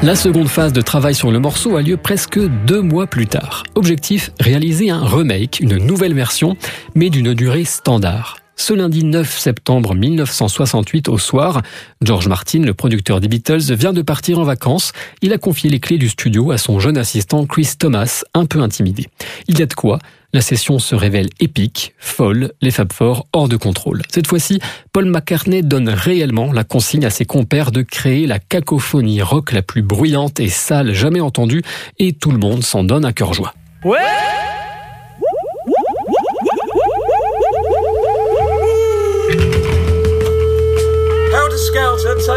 La seconde phase de travail sur le morceau a lieu presque 2 mois plus tard. Objectif, réaliser un remake, une nouvelle version, mais d'une durée standard. Ce lundi 9 septembre 1968 au soir, George Martin, le producteur des Beatles, vient de partir en vacances. Il a confié les clés du studio à son jeune assistant Chris Thomas, un peu intimidé. Il y a de quoi. La session se révèle épique, folle, les Fab Four hors de contrôle. Cette fois-ci, Paul McCartney donne réellement la consigne à ses compères de créer la cacophonie rock la plus bruyante et sale jamais entendue, et tout le monde s'en donne à cœur joie. Ouais! Helter Skelter,